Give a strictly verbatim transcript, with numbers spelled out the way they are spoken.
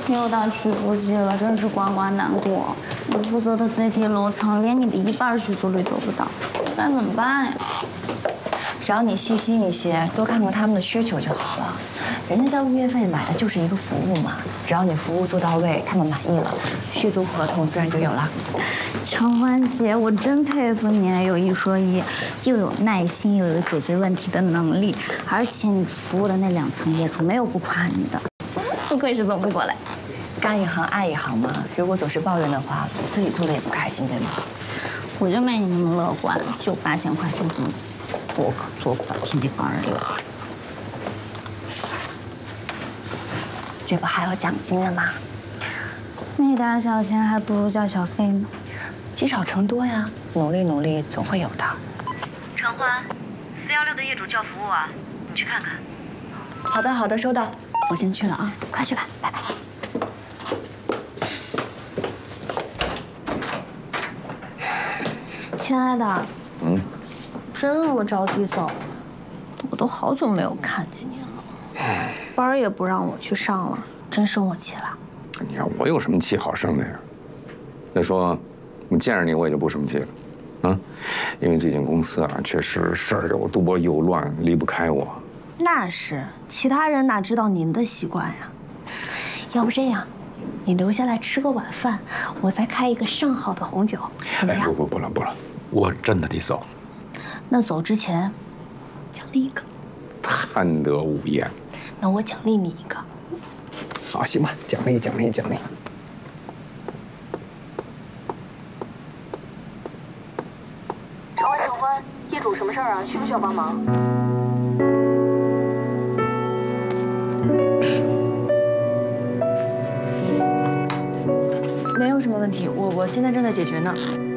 又到续租季了，真是呱呱难过。我负责的最低楼层连你的一半续租率都不到，该怎么办呀？ 只要你细心一些，多看看他们的需求就好了。人家交物业费买的就是一个服务嘛，只要你服务做到位，他们满意了，续租合同自然就有了。 常欢姐，我真佩服你，有一说一，又有耐心，又有解决问题的能力，而且你服务的那两层业主没有不夸你的，不愧是总部过来。 干一行爱一行嘛，如果总是抱怨的话，自己做的也不开心，对吗？ 我就没你那么乐观，就八千块钱工资，我可做不到天天帮人遛。 这不还有奖金呢吗？ 那点小钱还不如交小费呢。 积少成多呀，努力努力总会有的。 常欢，四幺六的业主叫服务啊，你去看看。 好的好的，收到。 我先去了啊，快去吧，拜拜。亲爱的， 嗯， 真那么着急走？我都好久没有看见你了，班儿也不让我去上了，真生我气了。 你看我有什么气好生的呀？再说，我见着你我也就不生气了，啊，因为这间公司啊，确实事儿又多又乱，离不开我。 那是，其他人哪知道您的习惯呀？要不这样，你留下来吃个晚饭，我再开一个上好的红酒，怎么样？ 哎，不不不了不了，我真的得走。 那走之前，奖励一个。 贪得无厌。 那我奖励你一个。 好，行吧，奖励奖励奖励。 常欢常欢，业主什么事儿啊？需不需要帮忙？ 没有什么问题，我我现在正在解决呢。